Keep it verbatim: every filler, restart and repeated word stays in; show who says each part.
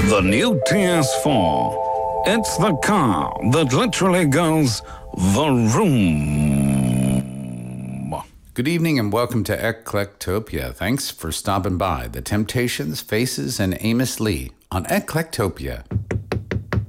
Speaker 1: The new T S four. It's the car that literally goes the room.
Speaker 2: Good evening and welcome to Eclectopia. Thanks for stopping by. The Temptations, Faces, and Amos Lee on Eclectopia.